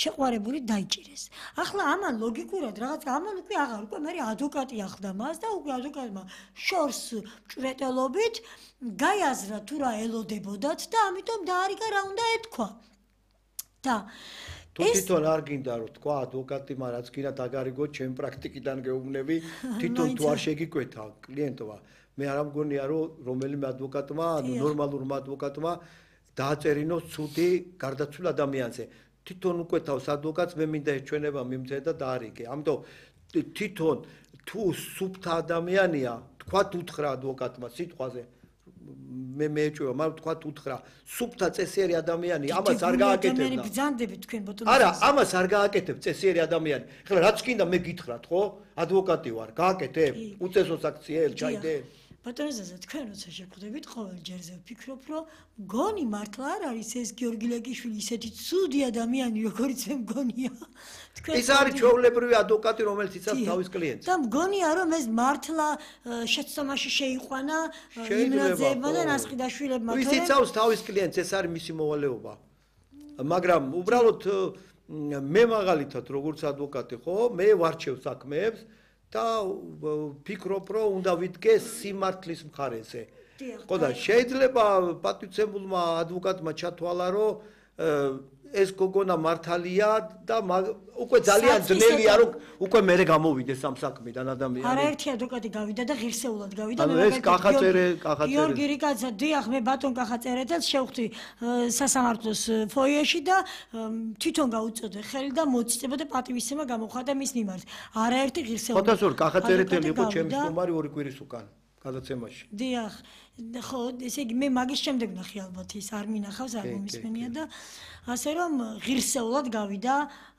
შეყვარებული დაიჭირეს. ახლა ამან ლოგიკურად რაღაც ამან უკვე აღარ უკვე მე ადვოკატი ახლდა მას და უკვე ადვოკატმა შორს ჭრეტელობით გაიაზრა თუ რა ელოდებოდათ და ამიტომ დაარიგა რა უნდა ეთქვა. და თუ თვითონ არ გინდა რომ თქვა ადვოკატმა რაც გინდა დაგარიგო ჩემ პრაქტიკიდან გეუბნები თვითონ თუ არ შეგიკვეთა კლიენტმა მე არ მგონია რომ რომელიმე ადვოკატმა ნორმალურმა ადვოკატმა დააწერინო ცუდი გარდაცვლილ ადამიანზე თვითონ უკვეთავს ადვოკატს მე მინდა ეჩვენება მიმძე და დაარიგე ამიტომ თვითონ თუ სუფთა ადამიანია თქვა უთხრა ადვოკატმა სიტყვაზე მე მეეჭვება მაგრამ თქვა უთხრა სუფთა წესიერი ადამიანია ამას არ გააკეთებდა მე ბრძანდები თქვენ ბატონო არა ამას არ გააკეთებ წესიერი ადამიანი ხლა რაც გინდა მე გითხრათ ხო ადვოკატი ვარ გააკეთებ უწესოს აქციელ ჩაიდე ბატონო ზაზა თქვენ როცა შეგხვდებით ყოველ ჯერზე ვფიქრობ რომ მგონი მართლა არ არის ეს გიორგი ლეკიშვილი ისეთი ცუდი ადამიანი როგორიც მე მგონია თქვენ ეს არის ჩვეულებრივი ადვოკატი რომელიც იცავს თავის კლიენტს და მგონია რომ ეს მართლა შეცდომაში შეიყვანა იმნაძეებმა და ნასყიდაშვილებმა ის იცავს თავის კლიენტს ეს არის მისი მოვალეობა მაგრამ უბრალოდ მე მაგალითად როგორც ადვოკატი ხო მე ვარჩევ საქმეებს და ფიქრობ რომ უნდა ვიდგე სიმართლის მხარეზე. ხო და შეიძლება პატივცემულმა ადვოკატმა ჩათვალა რომ ეს გოგონა მართალია და უკვე ძალიან ძნელია რომ უკვე მერე გამოვიდეს ამ საქმიდან ადამიანი. არაერთი ადვოკატი გავიდა და ღირსეულად გავიდა მე ეს კახაწერე გიორგი რიკაცა დიახ მე ბატონ კახაწერეთაც შევხვდი სასამართლოს ფოიეში და თვითონ გაუწოდე ხელი და მოწიწება და პატივისცემა გამოხატა მის მიმართ. არაერთი ღირსეულად. ხოთასურ კახაწერეთელი იყო ჩემი სტუმარი 2 კვირის უკან. გადაცემაში. დიახ, ხო, ესე იგი მე მაგის შემდეგ ნახე ალბათ ის არ მინახავს, არ მომისმენია და ასე რომ ღირსეულად გავიდა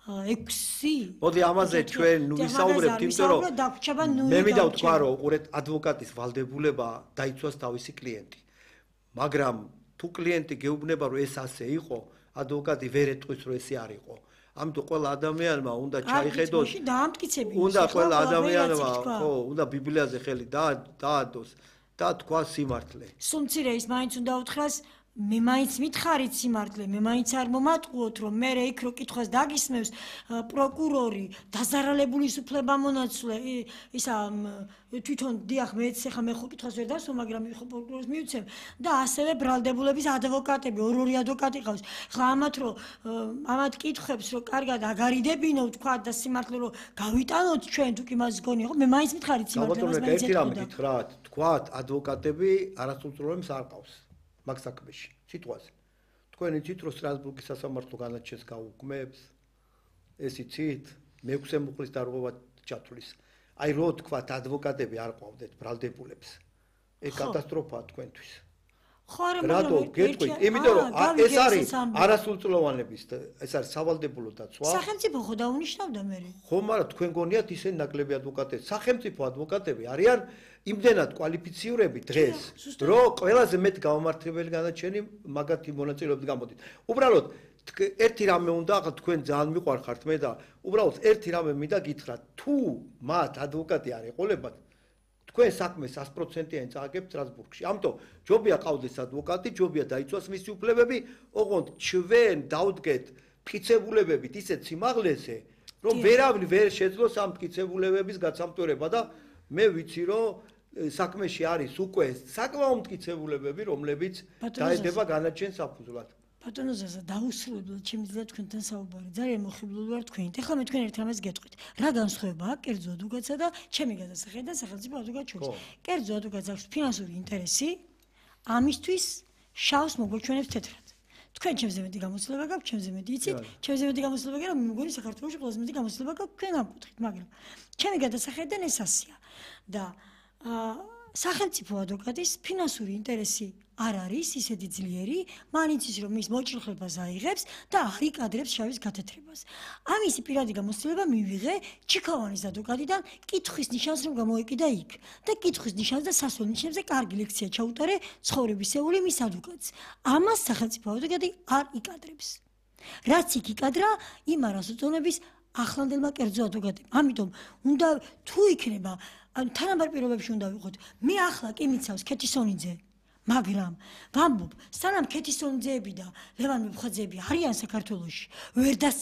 6. მოდი ამაზე ჩვენ ვისაუბრებთ, იმიტომ რომ მე მინდა ვთქვა რომ უყურეთ ადვოკატის ვალდებულება დაიცვას თავისი კლიენტი. მაგრამ თუ კლიენტი გეუბნება რომ ეს ასე იყო, ადვოკატი ვერ ეტყვის რომ ესე არ იყო. ამიტომ ყველა ადამიანმა უნდა ჩაიხედოს უნდა ყველა ადამიანმა ხო უნდა ბიბლიაზე ხელი დაადოს და თქვა სიმართლე სუმცირე ის მაინც უნდა უთხრას მე მაინც მითხარით სიმართლე მე მაინც არ მომატყუოთ რომ მე იქ რო კითხვას დაგისმევს პროკურორი დაზარალებული უფლებამონაცვლე ისა თვითონ დიახ მეც ახლა მე ხო კითხვას ვერ დასვა მაგრამ ხო პროკურორს მივცემ და ასევე ბრალდებულების ადვოკატები ორი ადვოკატი ყავს ხა ამათ რო ამათ კითხვებს რო კარგად აგარიდებინო თქვა და სიმართლე რო გავიტანოთ ჩვენ თუ კი მას გონი ხო მე მაინც მითხარით სიმართლე მას მაინც ერთი რამე გითხრათ თქვათ ადვოკატები არასრულწლოვანს არ ყავს მაგ საქმეში სიტყვაზე თქვენ იცით რომ სტრასბურგის სასამართლო განაჩენს გაუქმებს ეს იცით მე-6 მუხლის დარღვევა ჩათვლის აი რო თქვათ ადვოკატები არ ყავდეთ ბრალდებულებს ეს კატასტროფაა თქვენთვის ხო არა რატო გეტყვით იმიტომ რომ ეს არის არასრულწლოვანების ეს არის სავალდებულო დაცვა სახელმწიფო ხო დაუნიშნავდა მე ხო მაგრამ თქვენ გონიათ ისე ნაკლები ადვოკატები სახელმწიფო ადვოკატები არიან იმდენად კვალიფიცირებული დღეს რომ ყველაზე მეტ გამომართლებელი განაჩენი მაგათი მონაწილეობით გამოდით უბრალოდ ერთი რამე უნდა ახლა თქვენ ძალიან მიყვარხართ მე და უბრალოდ ერთი რამე მინდა გითხრათ თუ მათ ადვოკატი არ ეყოლებათ თქვენ საქმეს 100%-იანი წააგებთ სტრასბურგში. ამიტომ ჯობია ყავდეს ადვოკატი, ჯობია დაიცვას მისი უფლებები, ოღონდ ჩვენ დავდგეთ მტკიცებულებებით ისეთ სიმაღლეზე, რომ ვერავინ ვერ შეძლოს ამ მტკიცებულებების გაცამტვირება და მე ვიცი რომ საქმეში არის უკვე საკმაოდ მტკიცებულებები, რომლებიც დაედება განაჩენს საფუძვლად. ბატონო ზაზა დაუსრულებლად შემიძლია თქვენთან საუბარი. ძალიან მოხიბლული ვარ თქვენით. ეხლა მე თქვენ ერთ რამეს გეტყვით. რა განსხვავებაა კერძო ადვოკატსა და ჩემი გადასახადი და სახელმწიფო ადვოკატს შორის? კერძო ადვოკატს აქვს ფინანსური ინტერესი, ამისთვის შავს მოგოჩვენებს თეთრად. თქვენ ჩემზე მეტი გამოცდილება გაქვთ, ჩემზე მეტი იცით, ჩემზე მეტი გამოცდილება გქონდა, მე მგონი საქართველოში ყველაზე მეტი გამოცდილება გაქვთ თქვენ ამ კუთხით, მაგრამ ჩემი გადასახედიდან ეს ასია. და სახელმწიფო ადვოკატის ფინანსური ინტერესი არ არის ისეთი ძლიერი, მაინც ის რომ მის მოჭრილებას აიღებს და არ იკადრებს შავის გათეთრებას. ამისი პირადი გამოცდილება მივიღე ჩიქოვანის ადვოკატიდან კითხვის ნიშანს რომ გამოეკიდა იქ და კითხვის ნიშანს და სასველ ნიშნებზე კარგი ლექცია ჩაუტარე ცხოვრებისეული მის ადვოკატს. ამას სახელმწიფო ადვოკატი არ იკადრებს. რაც იქ იკადრა იმ არასრულწლოვნების ახლანდელმა კერძო ადვოკატებმა. ამიტომ უნდა თუ იქნება თანაბარ პირობებში უნდა ვიყოთ. მე ახლა კი მიცავს ქეთისონიძე მაგრამ ვამბობ, სანამ ქეთისონიძეები და ლევან მეფხაძეები არიან საქართველოში, ვერ